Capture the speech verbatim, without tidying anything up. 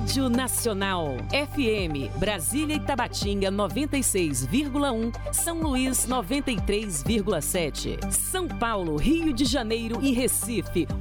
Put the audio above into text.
Rádio Nacional. F M, Brasília e Tabatinga noventa e seis vírgula um, São Luís noventa e três vírgula sete. São Paulo, Rio de Janeiro e Recife